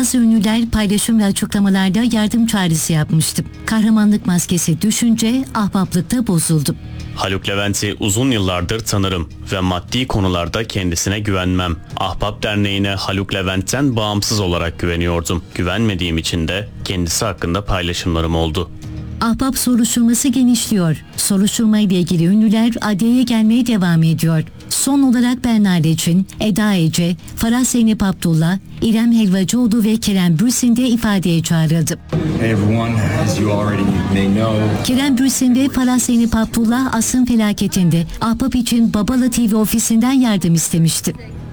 Bazı ünlüler paylaşım ve açıklamalarda yardım çağrısı yapmıştı. Kahramanlık maskesi düşünce ahbaplıkta bozuldu. Haluk Levent'i uzun yıllardır tanırım ve maddi konularda kendisine güvenmem. Ahbap Derneği'ne Haluk Levent'ten bağımsız olarak güveniyordum. Güvenmediğim için de kendisi hakkında paylaşımlarım oldu. Ahbap soruşturması genişliyor. Soruşturma ile ilgili ünlüler adliyeye gelmeye devam ediyor. Son olarak Berna Leçin, Eda Ece, Farah Zeynep Abdullah, İrem Helvacıoğlu ve Kerem Bürsin de ifadeye çağrıldı. Kerem Bürsin ve Farah Zeynep Abdullah asrın felaketinde Ahbap için Babala TV ofisinden yardım istemişti.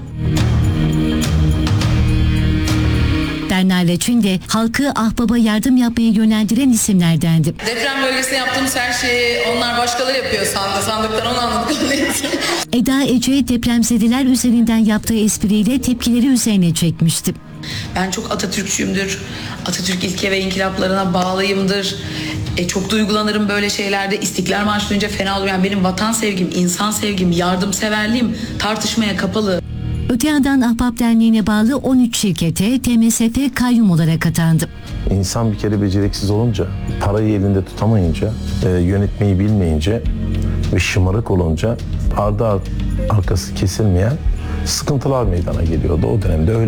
Berna Leçin de halkı Ahbap'a yardım yapmaya yönlendiren isimlerdendi. Deprem bölgesinde yaptığımız her şeyi onlar başkaları yapıyor sandıktan onu anladık. Eda Ece depremzedeler üzerinden yaptığı espriyle tepkileri üzerine çekmişti. Ben çok Atatürkçüyümdür. Atatürk ilke ve inkılaplarına bağlıyımdır. Çok duygulanırım böyle şeylerde. İstiklal Marşı duyunca fena olurum. Yani benim vatan sevgim, insan sevgim, yardımseverliğim tartışmaya kapalı. Öte yandan Ahbap Derneği'ne bağlı 13 şirkete TMSF kayyum olarak atandı. İnsan bir kere beceriksiz olunca, parayı elinde tutamayınca, yönetmeyi bilmeyince ve şımarık olunca arkası kesilmeyen sıkıntılar meydana geliyordu. O dönemde öyle.